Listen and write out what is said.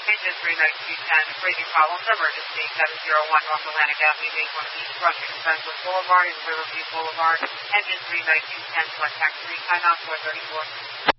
Engine 39210, braking problems, emergency 701 North Atlantic Avenue, Gate 1 East, Rushing to Brentwood Boulevard and Riverview Boulevard. Engine 39210, select taxi, time out 434.